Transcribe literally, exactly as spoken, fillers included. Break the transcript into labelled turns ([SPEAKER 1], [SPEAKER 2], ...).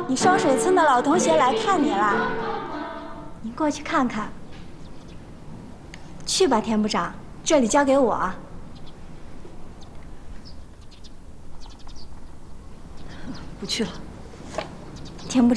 [SPEAKER 1] 你双水村的老同学来看你了，你过去看看。去吧，田部长，这里交给我。
[SPEAKER 2] 不去了。
[SPEAKER 1] 田部长。